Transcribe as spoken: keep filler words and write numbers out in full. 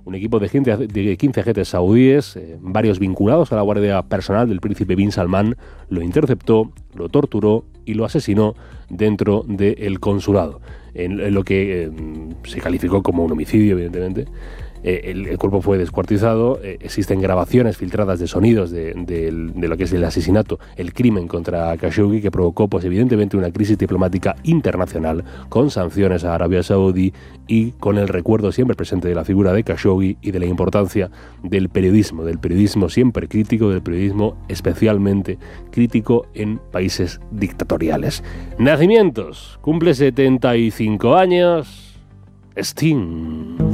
un equipo de quince agentes saudíes, eh, varios vinculados a la guardia personal del príncipe bin Salman, lo interceptó, lo torturó y lo asesinó dentro del consulado, en, en lo que eh, se calificó como un homicidio, evidentemente. Eh, el, el cuerpo fue descuartizado, eh, existen grabaciones filtradas de sonidos de, de, de lo que es el asesinato, el crimen contra Khashoggi, que provocó pues evidentemente una crisis diplomática internacional con sanciones a Arabia Saudí y con el recuerdo siempre presente de la figura de Khashoggi y de la importancia del periodismo, del periodismo siempre crítico, del periodismo especialmente crítico en países dictatoriales. Nacimientos, cumple setenta y cinco años, Sting.